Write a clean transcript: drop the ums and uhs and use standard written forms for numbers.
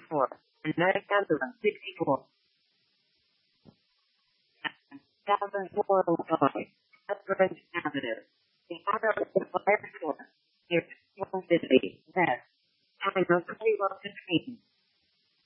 64, American 64, 1005, Edwards Avenue. The address of the fire store is 150 West, time of 21:15.